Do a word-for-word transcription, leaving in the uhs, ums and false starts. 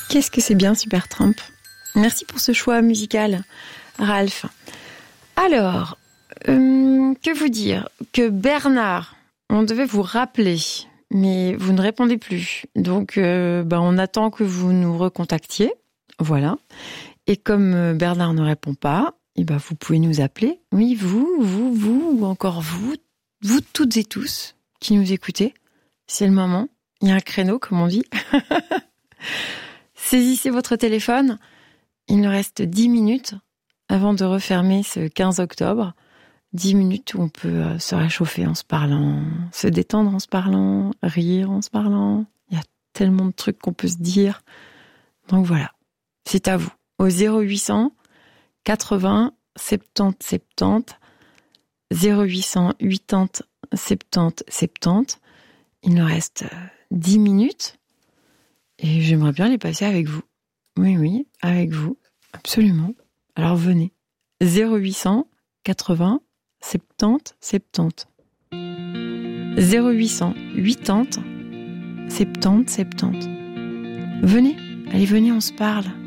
Qu'est-ce que c'est bien Supertramp. Merci pour ce choix musical, Ralph. Alors, euh, que vous dire ? Que Bernard, on devait vous rappeler, mais vous ne répondez plus. Donc, euh, ben, on attend que vous nous recontactiez. Voilà. Et comme Bernard ne répond pas, eh ben, vous pouvez nous appeler. Oui, vous, vous, vous, ou encore vous, vous toutes et tous qui nous écoutez. C'est le moment. Il y a un créneau, comme on dit. Saisissez votre téléphone. Il nous reste dix minutes avant de refermer ce quinze octobre. dix minutes où on peut se réchauffer en se parlant, se détendre en se parlant, rire en se parlant. Il y a tellement de trucs qu'on peut se dire. Donc voilà, c'est à vous. Au zéro huit cents quatre-vingts soixante-dix soixante-dix, zéro huit cents quatre-vingts soixante-dix soixante-dix. Il nous reste dix minutes et j'aimerais bien les passer avec vous. Oui, oui, avec vous, absolument. Alors venez, zéro huit cents quatre-vingts soixante-dix soixante-dix. zéro huit cents quatre-vingts soixante-dix soixante-dix. Venez, allez, venez, on se parle.